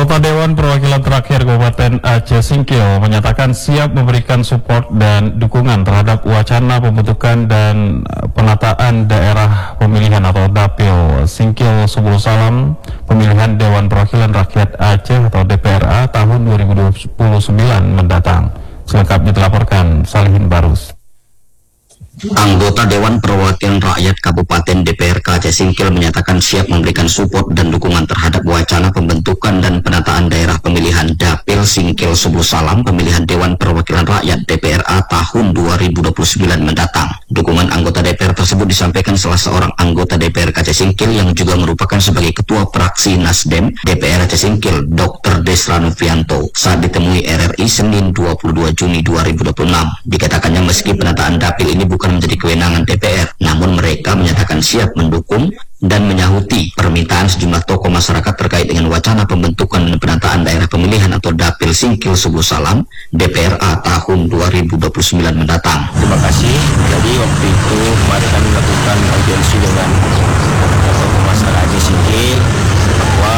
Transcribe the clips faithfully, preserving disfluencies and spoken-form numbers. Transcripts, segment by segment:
Anggota Dewan Perwakilan Rakyat Kabupaten Aceh Singkil menyatakan siap memberikan support dan dukungan terhadap wacana pembentukan dan penataan daerah pemilihan atau Dapil Singkil Subul Salam pemilihan Dewan Perwakilan Rakyat Aceh atau D P R A tahun dua ribu dua puluh sembilan mendatang. Selengkapnya dilaporkan Salihin Barus. Anggota Dewan Perwakilan Rakyat Kabupaten D P R K Aceh Singkil menyatakan siap memberikan support dan dukungan terhadap wacana pembentukan dan penataan daerah pemilihan Dapil Singkil Subul Salam pemilihan Dewan Perwakilan Rakyat D P R A tahun dua ribu dua puluh sembilan mendatang. Dukungan anggota D P R tersebut disampaikan salah seorang anggota D P R K Aceh Singkil yang juga merupakan sebagai Ketua Praksi Nasdem D P R Aceh Singkil, Doktor Desra Novianto, saat ditemui R R I Senin dua puluh dua Juni dua ribu dua puluh enam. Dikatakannya meski penataan dapil ini bukan menjadi kewenangan D P R, namun mereka menyatakan siap mendukung dan menyahuti permintaan sejumlah tokoh masyarakat terkait dengan wacana pembentukan dan penataan daerah pemilihan atau Dapil Singkil Subul Salam D P R A tahun dua ribu dua puluh sembilan mendatang. Terima kasih. Jadi waktu itu kemarin kami melakukan audiensi dengan tokoh masyarakat Aceh Singkil bahwa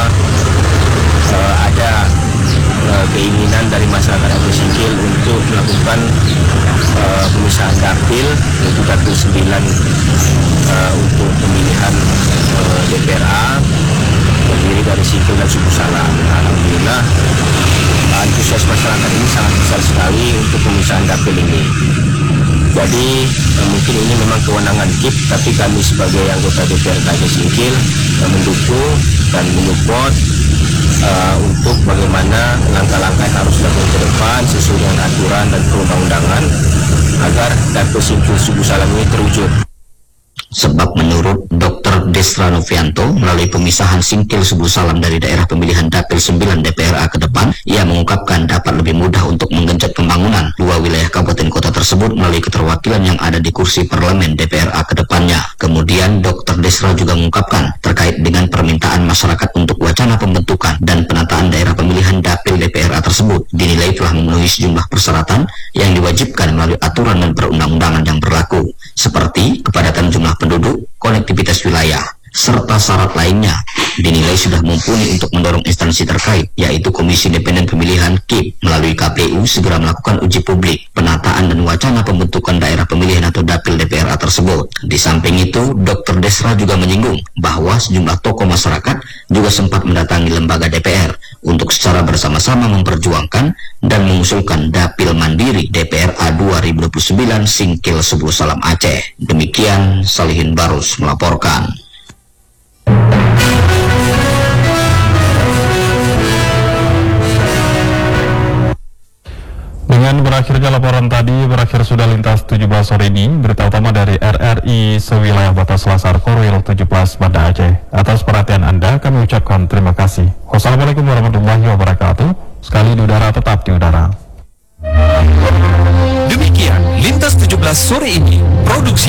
uh, ada uh, keinginan dari masyarakat Aceh Singkil untuk melakukan uh, pemisahan dapil yaitu dapil sembilan uh, untuk pemilihan uh, D P R A terdiri dari Singkil dan Subul Salam. Alhamdulillah antusias masyarakat ini sangat besar sekali untuk pemisahan dapil ini. Jadi eh, mungkin ini memang kewenangan K I P, tapi kami sebagai anggota D P R K Aceh Singkil eh, mendukung dan menyupport eh, untuk bagaimana langkah-langkah yang harus dilakukan ke depan sesuai dengan aturan dan perundang-undangan agar Dapil Singkil Subul Salam ini terwujud. Sebab menurut Doktor Desra Novianto, melalui pemisahan Singkil Subul Salam dari daerah pemilihan Dapil sembilan D P R A ke depan, ia mengungkapkan dapat lebih mudah untuk menggenjot pembangunan dua wilayah kabupaten kota tersebut melalui keterwakilan yang ada di kursi parlemen D P R A ke depannya. Kemudian Doktor Desra juga mengungkapkan terkait dengan permintaan masyarakat untuk wacana pembentukan dan penataan daerah pemilihan Dapil D P R A tersebut dinilai telah memenuhi sejumlah persyaratan yang diwajibkan melalui aturan dan perundang-undangan yang berlaku, seperti kepadatan jumlah penduduk, konektivitas wilayah, serta syarat lainnya dinilai sudah mumpuni untuk mendorong instansi terkait, yaitu Komisi Independen Pemilihan K I P melalui K P U segera melakukan uji publik, penataan dan wacana pembentukan daerah pemilihan atau Dapil D P R A tersebut. Di samping itu, Doktor Desra juga menyinggung bahwa sejumlah tokoh masyarakat juga sempat mendatangi lembaga D P R untuk secara bersama-sama memperjuangkan dan mengusulkan Dapil Mandiri D P R A dua ribu dua puluh sembilan Singkil Subul Salam Aceh. Demikian Salihin Barus melaporkan. Dengan berakhirnya laporan tadi, berakhir sudah lintas tujuh belas sore ini. Berita utama dari R R I sewilayah batas Selasar Korwil tujuh belas Banda Aceh. Atas perhatian Anda, kami ucapkan terima kasih. Wassalamualaikum warahmatullahi wabarakatuh. Sekali di udara, tetap di udara. Demikian lintas tujuh belas sore ini, produksi